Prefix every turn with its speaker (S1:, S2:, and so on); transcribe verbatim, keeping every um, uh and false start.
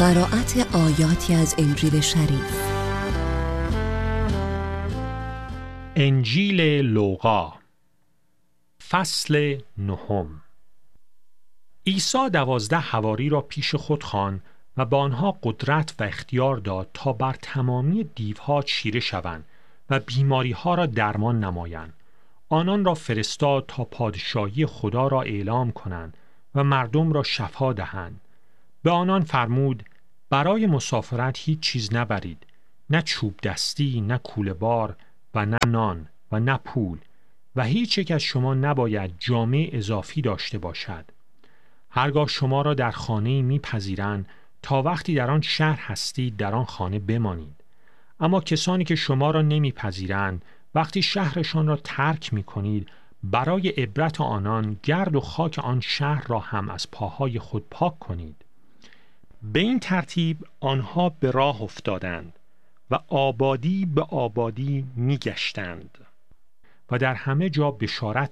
S1: قرائت آیاتی از انجیل شریف.
S2: انجیل لوقا فصل نهم. عیسی دوازده حواری را پیش خود خواند و به آنها قدرت و اختیار داد تا بر تمامی دیوها چیره شوند و بیماریها را درمان نمایند. آنان را فرستاد تا پادشاهی خدا را اعلام کنند و مردم را شفا دهند. به آنان فرمود برای مسافرت هیچ چیز نبرید، نه چوب دستی، نه کوله بار و نه نان و نه پول، و هیچ یک از شما نباید جامه اضافی داشته باشد. هرگاه شما را در خانه‌ای می‌پذیرند تا وقتی در آن شهر هستید در آن خانه بمانید. اما کسانی که شما را نمی‌پذیرند وقتی شهرشان را ترک می‌کنید، برای عبرت آنان گرد و خاک آن شهر را هم از پاهای خود پاک کنید. به این ترتیب آنها به راه افتادند و آبادی به آبادی می‌گشتند و در همه جا بشارت